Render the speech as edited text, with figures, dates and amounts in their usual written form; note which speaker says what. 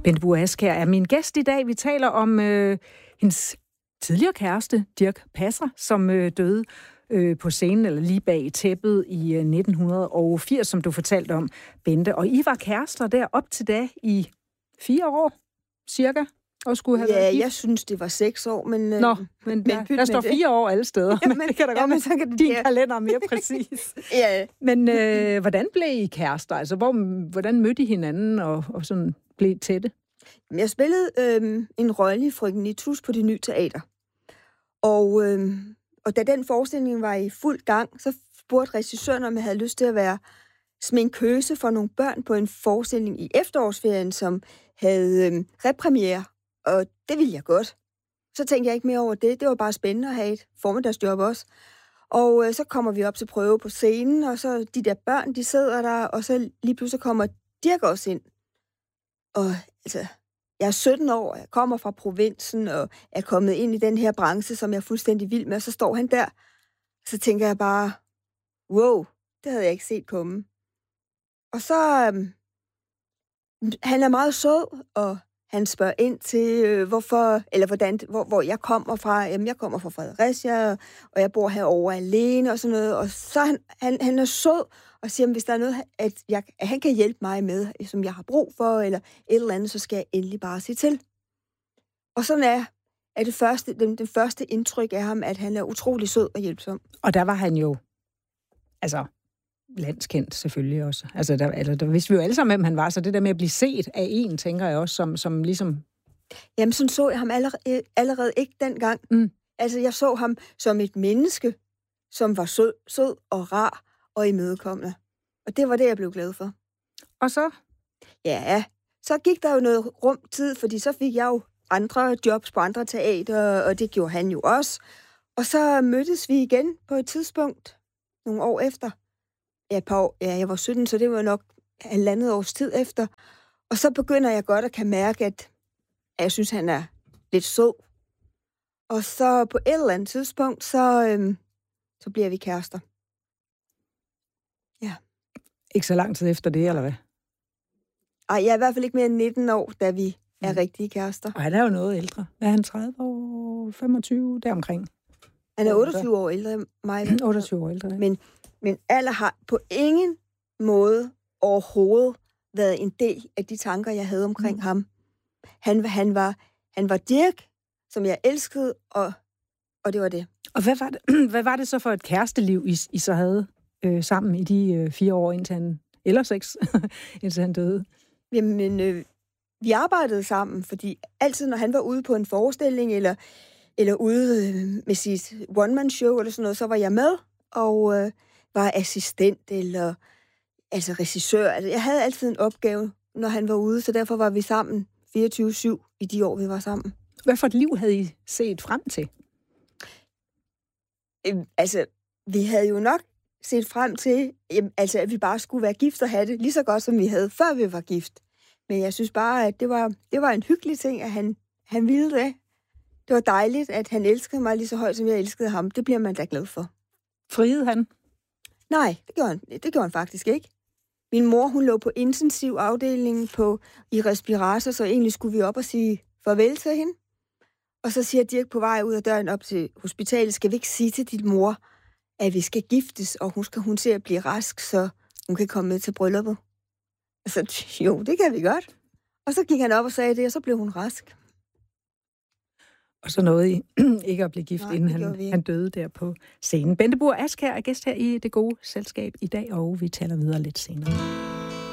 Speaker 1: Bente Burre Askjær er min gæst i dag. Vi taler om hendes tidligere kæreste, Dirch Passer, som døde på scenen, eller lige bag tæppet i 1980, som du fortalte om, Bente. Og I var kærester der op til da i 4 år, cirka? Og skulle have været gift.
Speaker 2: Jeg synes, det var 6 år, men...
Speaker 1: men der står 4 år alle steder.
Speaker 2: Ja,
Speaker 1: men det kan da godt være, så kan din kalender mere præcis.
Speaker 2: Ja.
Speaker 1: Men hvordan blev I kærester? Altså, hvordan mødte I hinanden og sådan blev tætte?
Speaker 2: Jeg spillede en rolle i Frøken Nitus på Det Nye Teater. Og da den forestilling var i fuld gang, så spurgte regissøren, om jeg havde lyst til at være sminkøse for nogle børn på en forestilling i efterårsferien, som havde repremiere. Og det ville jeg godt. Så tænkte jeg ikke mere over det. Det var bare spændende at have et formiddagsjob også. Og så kommer vi op til prøve på scenen, og så de der børn, de sidder der, og så lige pludselig kommer Dirch også ind. Og altså, jeg er 17 år, jeg kommer fra provinsen, og er kommet ind i den her branche, som jeg er fuldstændig vild med, og så står han der. Så tænker jeg bare, wow, det havde jeg ikke set komme. Og så, han er meget sød, og han spørger ind til, hvor jeg kommer fra. Jamen, jeg kommer fra Fredericia, og jeg bor herovre alene, og sådan noget. Og så han er sød, og siger, hvis der er noget, at han kan hjælpe mig med, som jeg har brug for, eller et eller andet, så skal jeg endelig bare sige til. Og sådan er det første indtryk af ham, at han er utrolig sød og hjælpsom.
Speaker 1: Og der var han jo, altså, landskendt selvfølgelig også. Altså, der vidste vi jo alle sammen, hvem han var, så det der med at blive set af en, tænker jeg også, som ligesom...
Speaker 2: Jamen, sådan så jeg ham allerede ikke dengang. Altså, jeg så ham som et menneske, som var sød og rar og imødekommende. Og det var det, jeg blev glad for.
Speaker 1: Og så?
Speaker 2: Ja, så gik der jo noget tid, fordi så fik jeg jo andre jobs på andre teater, og det gjorde han jo også. Og så mødtes vi igen på et tidspunkt, nogle år efter. Jeg var 17, så det var nok 1,5 års tid efter. Og så begynder jeg godt at kan mærke, at jeg synes, han er lidt sød. Og så på et eller andet tidspunkt, så bliver vi kærester. Ja.
Speaker 1: Ikke så lang tid efter det, eller hvad?
Speaker 2: Ej, jeg er i hvert fald ikke mere end 19 år, da vi er rigtige kærester.
Speaker 1: Og han er jo noget ældre. Er han 30 år, 25, deromkring?
Speaker 2: Han er 28 år ældre end mig.
Speaker 1: 28 år ældre, ja.
Speaker 2: Men alder har på ingen måde overhovedet været en del af de tanker, jeg havde omkring ham. Han var Dirch, som jeg elskede, og det var det.
Speaker 1: Og hvad var det så for et kæresteliv, I så havde sammen i de 4 år, indtil han, eller 6, indtil han døde?
Speaker 2: Jamen, vi arbejdede sammen, fordi altid, når han var ude på en forestilling, eller ude med sit one-man-show, eller sådan noget, så var jeg med, og var assistent, eller altså regissør. Altså, jeg havde altid en opgave, når han var ude, så derfor var vi sammen 24/7 i de år, vi var sammen.
Speaker 1: Hvad for et liv havde I set frem til?
Speaker 2: Altså, vi havde jo nok set frem til, at vi bare skulle være gift og have det lige så godt, som vi havde, før vi var gift. Men jeg synes bare, at det var en hyggelig ting, at han ville det. Det var dejligt, at han elskede mig lige så højt, som jeg elskede ham. Det bliver man da glad for.
Speaker 1: Friede han?
Speaker 2: Nej, det gjorde han faktisk ikke. Min mor, hun lå på intensiv afdeling i respirator, så egentlig skulle vi op og sige farvel til hende. Og så siger Dirch på vej ud af døren op til hospitalet, skal vi ikke sige til din mor, at vi skal giftes, og hun ser at blive rask, så hun kan komme med til brylluppet. Altså, jo, det kan vi godt. Og så gik han op og sagde det, og så blev hun rask.
Speaker 1: Og så nåede I ikke at blive gift, inden han døde der på scenen. Bente Burre Askjær er gæst her i Det Gode Selskab i dag, og vi taler videre lidt senere.